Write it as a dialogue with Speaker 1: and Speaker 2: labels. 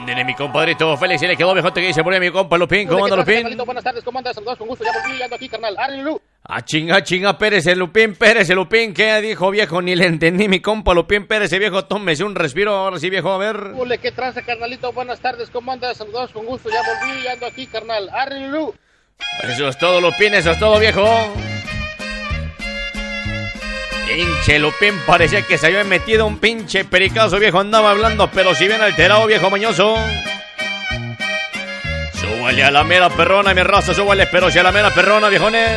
Speaker 1: Ándele, mi compadrito Félix, y le quedó viejote que dice por ahí mi compa Lupín. ¿Cómo anda, Lupín?
Speaker 2: Buenas tardes, ¿cómo andas? Saludos con gusto, ya volví, ando aquí, carnal. ¡Arre,
Speaker 1: Chinga, Pérez, Lupín, ¿qué dijo, viejo? Ni le entendí, mi compa Lupín Pérez, viejo, tómese un respiro, ahora sí, viejo, a ver.
Speaker 2: Ole, qué tranza, carnalito, buenas tardes, ¿cómo andas? Saludos con gusto, ya volví, ando aquí, carnal. ¡Arre,
Speaker 1: Eso es todo, Lupín, eso es todo, viejo. Pinche Lupín, parecía que se había metido un pinche pericazo, viejo, andaba hablando, pero si bien alterado, viejo mañoso. Súbale a la mera perrona, mi raza, súbale, pero si a la mera perrona, viejones.